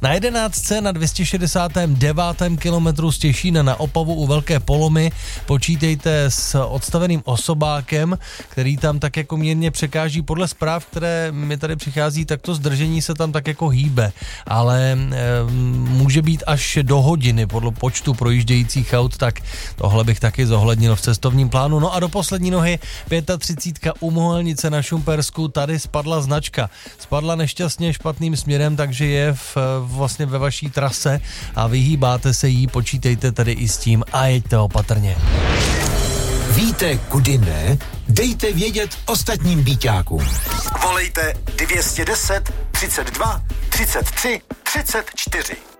Na 11. na 269. kilometru z Těšína na Opavu u Velké Polomy počítejte s odstaveným osobákem, který tam tak jako mírně překáží. Podle zpráv, které mi tady přichází, tak to zdržení se tam tak jako hýbe, ale může být až do hodiny podle počtu projíždějících aut, tak tohle bych taky zohlednil v cestovním plánu. No a do poslední nohy 35 u Mohelnice na Šumpersku, tady spadla značka. Spadla nešťastně špatným směrem, takže je vlastně ve vaší trase a vyhýbáte se jí, počítejte tady i s tím a jeďte opatrně. Víte, kudy ne? Dejte vědět ostatním býťákům. Volejte 210 32 33 34.